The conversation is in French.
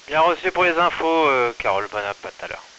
Bien reçu pour les infos, Carole, bonne app, à tout à l'heure.